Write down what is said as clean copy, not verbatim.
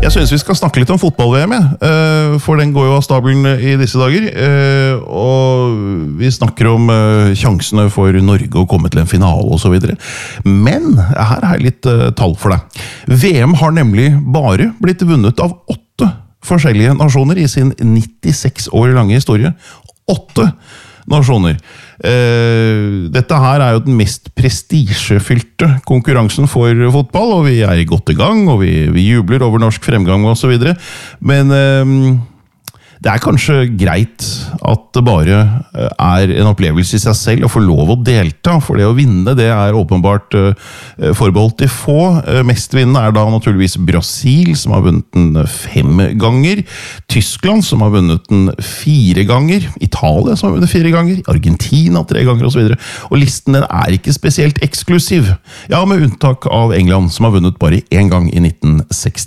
Jeg synes vi skal snakke litt om fotball-VM, for den går jo av stabelen i disse dager. Og vi snakker om sjansene for Norge å komme til en finale og så videre. Men her har jeg litt tall for deg. VM har nemlig bare blitt vunnet av 8 forskjellige nasjoner i sin 96 år lange historie. 8 nasjoner. Dette her er jo den mest prestisjefylte konkurransen for fotball, og vi er godt i gang, og vi jubler over norsk fremgang og så videre. Men det er kanskje greit at det bare er en opplevelse i seg selv å få lov å delta, for det å vinne det er åpenbart forbeholdt de få. Mestvinnende er da naturligvis Brasil, som har vunnet den 5 ganger, Tyskland, som har vunnet den 4 ganger, Italia, som har vunnet 4 ganger, Argentina 3 ganger og så videre. Og listen den er ikke spesielt eksklusiv, ja, med unntak av England, som har vunnet bare 1 gang i 1960.